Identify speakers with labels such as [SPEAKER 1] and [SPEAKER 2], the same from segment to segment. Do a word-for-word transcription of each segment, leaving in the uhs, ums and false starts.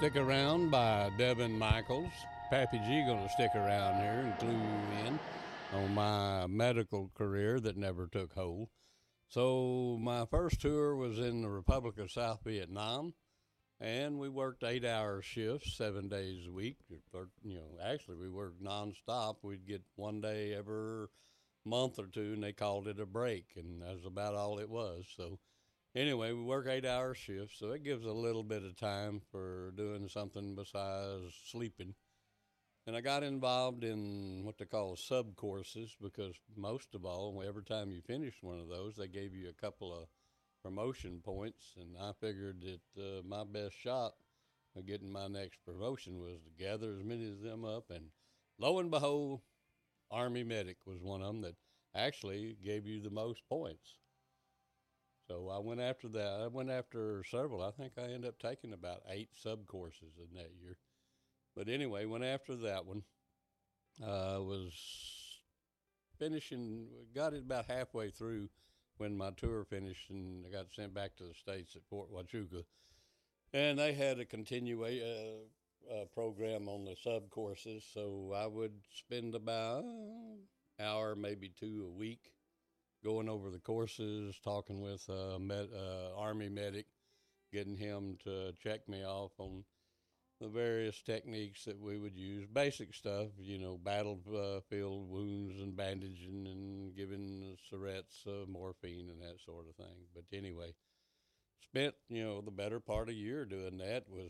[SPEAKER 1] Stick Around by Devin Michaels. Pappy G going to stick around here and clue you in on my medical career that never took hold. So my first tour was in the Republic of South Vietnam, and we worked eight-hour shifts, seven days a week. Or, you know, actually we worked nonstop. We'd get one day every month or two, and they called it a break, and that's about all it was. So anyway, we work eight-hour shifts, so it gives a little bit of time for doing something besides sleeping. And I got involved in what they call sub courses because most of all, every time you finished one of those, they gave you a couple of promotion points, and I figured that uh, my best shot of getting my next promotion was to gather as many of them up, and lo and behold, Army Medic was one of them that actually gave you the most points. So I went after that. I went after several. I think I ended up taking about eight sub courses in that year. But anyway, went after that one. Uh, was finishing, got it about halfway through when my tour finished, and I got sent back to the States at Fort Huachuca. And they had a continua- uh, uh, program on the sub courses, so I would spend about an hour, maybe two a week, going over the courses, talking with uh, med, uh, Army Medic, getting him to check me off on the various techniques that we would use, basic stuff, you know, battlefield wounds and bandaging and giving syrettes, uh, morphine and that sort of thing. But anyway, spent, you know, the better part of a year doing that. Was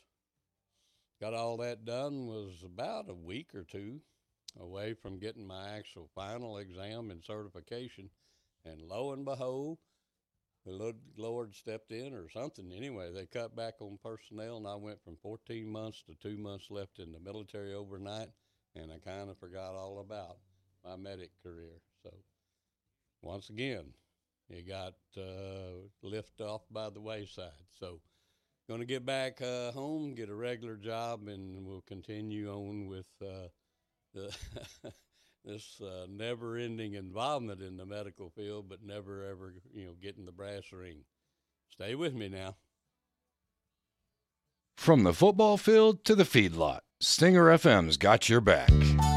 [SPEAKER 1] got all that done, was about a week or two away from getting my actual final exam and certification. And lo and behold, the Lord stepped in or something. Anyway, they cut back on personnel, and I went from fourteen months to two months left in the military overnight, and I kind of forgot all about my medic career. So once again, it got uh, lifted off by the wayside. So going to get back uh, home, get a regular job, and we'll continue on with uh, the this uh, never-ending involvement in the medical field, but never ever, you know, getting the brass ring. Stay with me now.
[SPEAKER 2] From the football field to the feedlot, Stinger F M's got your back.